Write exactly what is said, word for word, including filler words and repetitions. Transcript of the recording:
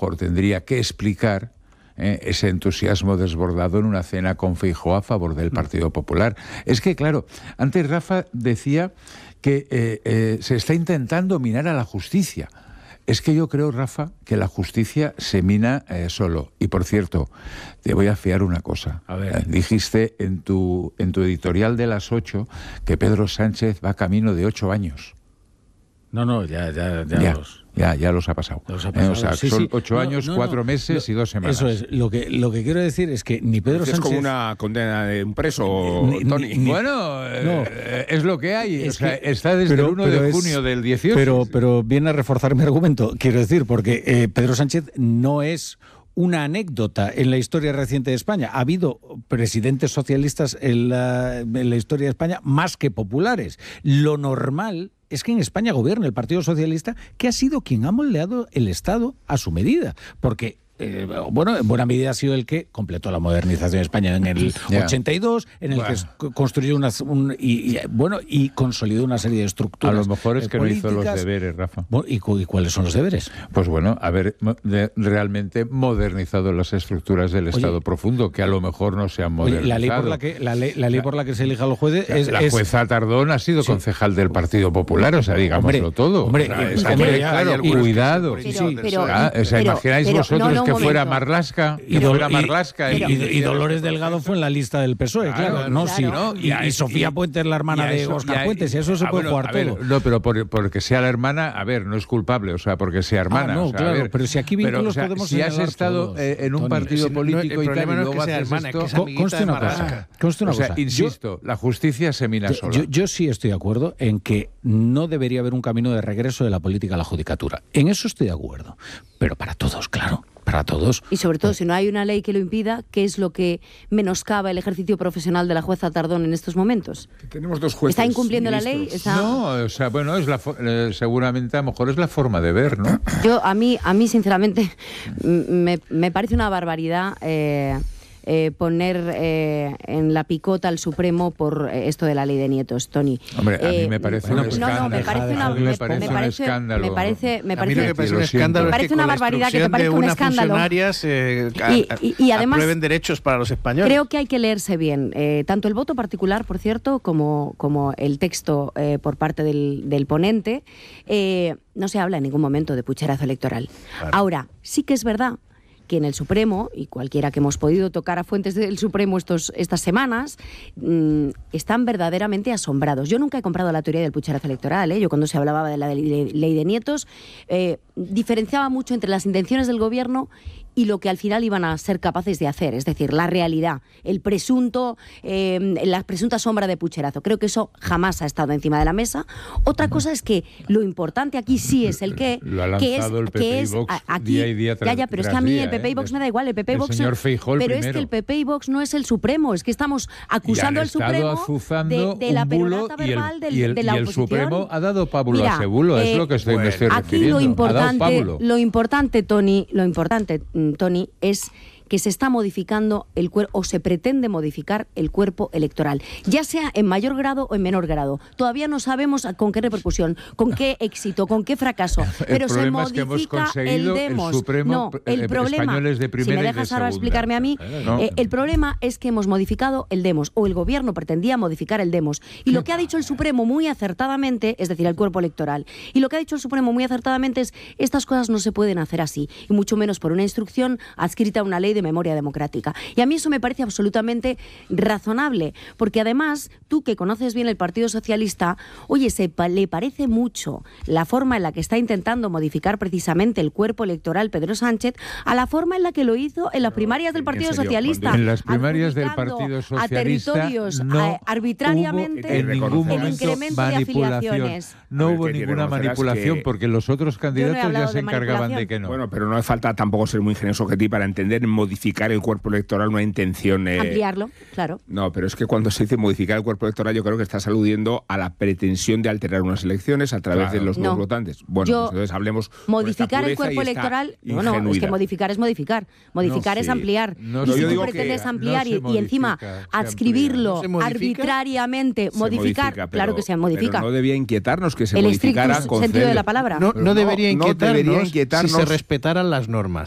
mejor tendría que explicar eh, ese entusiasmo desbordado en una cena con Feijóo a favor del Partido Popular. Es que, claro, antes Rafa decía que eh, eh, se está intentando minar a la justicia. Es que yo creo, Rafa, que la justicia se mina eh, solo. Y, por cierto, te voy a fiar una cosa. A ver. Eh, dijiste en tu, en tu editorial de las ocho que Pedro Sánchez va camino de ocho años. No, no, ya, ya, ya, Ya, los... ya, ya los ha pasado. Los ha Eh, pasado. o sea, Sí, son sí. ocho No, años, no, cuatro no. meses Lo- y dos semanas. Eso es. Lo que, lo que quiero decir es que ni Pedro Es Sánchez... como una condena de un preso, Ni- ni- Tony. ni- Bueno, eh, No. eh, es lo que hay. Es o sea, que- está desde pero- el uno pero de es- junio del dieciocho. Pero, pero viene a reforzar mi argumento, quiero decir, porque eh, Pedro Sánchez no es una anécdota en la historia reciente de España. Ha habido presidentes socialistas en la, en la historia de España más que populares. Lo normal es que en España gobierne el Partido Socialista, que ha sido quien ha moldeado el Estado a su medida. Porque... Eh, bueno, en buena medida ha sido el que completó la modernización de España en el Ya. ochenta y dos, en el Bueno. que s- construyó unas, un, y, y, bueno, y consolidó una serie de A estructuras. lo mejor es eh, que no hizo los políticas. deberes, Rafa. Bueno, ¿y, cu- y cuáles son los deberes? Pues bueno, haber mo- de- realmente modernizado las estructuras del Oye, Estado profundo, que a lo mejor no se han Oye, modernizado. la ley por la que la ley, la ley por la que se elija a los jueces es, la es- jueza Tardón ha sido Sí. concejal del Partido Popular, o sea, digámoslo Hombre, todo. hombre, O sea, eh, es que, hombre, ya hay claro, algunos que cuidado. por Pero, Sí, pero, Ah, o sea, pero- imagináis pero- vosotros no, no, un que fuera momento. Marlaska, que y, Dol- fuera y- Marlaska y- y, y- y Dolores Delgado fue en la lista del P S O E, claro, Claro, no, claro. sí, ¿no? y, y Sofía y- Puentes, la hermana y a de eso- Óscar y a- Puentes, y eso se ah, puede bueno, jugar a ver, todo. No, pero por- porque sea la hermana, a ver, no es culpable, o sea, porque sea hermana. Ah, no, o sea, a claro, ver, pero si aquí vínculos pero, o sea, podemos si has señalar estado todos, eh, en un Tony. partido Si no, político el y tal, problema y no es luego que sea haces hermana, esto... que es Co- amiguita conste de una cosa, Marlaska. conste una o sea, cosa. Yo- insisto, la justicia se mina Yo, sola. yo- yo sí estoy de acuerdo en que no debería haber un camino de regreso de la política a la judicatura. En eso estoy de acuerdo. Pero para todos, claro, para todos. Y sobre todo, si no hay una ley que lo impida, ¿qué es lo que menoscaba el ejercicio profesional de la jueza Tardón en estos momentos? Tenemos dos jueces. ¿Está incumpliendo la ley? ministros. ¿Está- No, o sea, bueno, es la fo- eh, seguramente a lo mejor es la forma de ver, ¿no? Yo, a mí, a mí sinceramente, m- me, me parece una barbaridad eh, eh, poner eh, en la picota al Supremo por eh, esto de la ley de nietos, Tony. Hombre, a mí Eh, me parece bueno, un pues- escándalo. No, no, me parece una, A mí me, me parece me un parece, escándalo. me parece, me A mí parece, lo que parece Lo un siento. escándalo Me es parece que una con la barbaridad que te instrucción parezca de un unas escándalo. funcionarias eh, a- Y- y- y a- además- aprueben derechos para los españoles. Creo que hay que leerse bien, eh, tanto el voto particular, por cierto, como, como el texto eh, por parte del, del ponente. Eh, no se habla en ningún momento de pucherazo electoral. Claro. Ahora, sí que es verdad que en el Supremo, y cualquiera que hemos podido tocar a fuentes del Supremo estos, estas semanas, mmm, están verdaderamente asombrados. Yo nunca he comprado la teoría del pucherazo electoral, ¿eh? Yo cuando se hablaba de la ley, ley de nietos, eh, diferenciaba mucho entre las intenciones del gobierno y lo que al final iban a ser capaces de hacer, es decir, la realidad, el presunto, eh, la presunta sombra de pucherazo. Creo que eso jamás ha estado encima de la mesa. Otra cosa es que lo importante aquí sí es el qué, Lo ha que es, lanzado el que P P y es Vox a- aquí, día y día ya, tras- ya, pero es tras que a mí día, el P P y ¿eh? Vox me da igual, el P P y El Vox, señor Feijóo el pero es primero. que el P P y Vox no es el Supremo, es que estamos acusando Y han al estado Supremo azuzando de, de la un bulo perorata y el, verbal del- y el- de la y el oposición. Supremo ha dado pábulo Mira, a ese bulo, eh, es lo que estoy, me estoy Aquí refiriendo. lo Ha dado importante, pábulo. lo importante, Tony, lo importante, mm, Tony, es que se está modificando el cuerpo, o se pretende modificar el cuerpo electoral, ya sea en mayor grado o en menor grado. Todavía no sabemos con qué repercusión, con qué éxito, con qué fracaso, pero se problema es que hemos modifica el conseguido el demos. Supremo, no, el eh, problema, españoles de si primera me y de dejas ahora segunda. explicarme a mí, No. eh, el problema es que hemos modificado el demos, o el gobierno pretendía modificar el demos. Y lo que ha dicho el Supremo muy acertadamente, es decir, el cuerpo electoral, y lo que ha dicho el Supremo muy acertadamente es estas cosas no se pueden hacer así, y mucho menos por una instrucción adscrita a una ley de memoria democrática. Y a mí eso me parece absolutamente razonable, porque además, tú que conoces bien el Partido Socialista, oye, se pa- le parece mucho la forma en la que está intentando modificar precisamente el cuerpo electoral Pedro Sánchez a la forma en la que lo hizo en las primarias del en Partido serio, Socialista. En las primarias del adjudicando Partido a Socialista territorios no eh, arbitrariamente hubo en ningún el momento incremento de manipulación. afiliaciones. No A ver, hubo que ninguna reconocerás manipulación que- porque los otros candidatos ya hablado se de encargaban manipulación. de que no. Bueno, pero no hace falta tampoco ser muy ingenioso que ti para entender modificar el cuerpo electoral una intención. eh, Ampliarlo, claro. No, pero es que cuando se dice modificar el cuerpo electoral, yo creo que estás aludiendo a la pretensión de alterar unas elecciones a través Claro. de los nuevos No. votantes. Bueno, Yo- pues entonces hablemos. con esta Modificar el pureza cuerpo y esta electoral, no, no, es que ingenuidad. modificar es modificar. Modificar No, es sí. ampliar. No, y yo si tú digo pretendes que ampliar no y, se y encima modifica, se adscribirlo amplía. ¿No se modifica? arbitrariamente, Se modificar, modifica, claro pero- que se modifica. pero no debía inquietarnos que se el modificara estricto con sentido de celo. la palabra. No, Pero no no- debería no debería inquietarnos, inquietarnos si se respetaran las normas.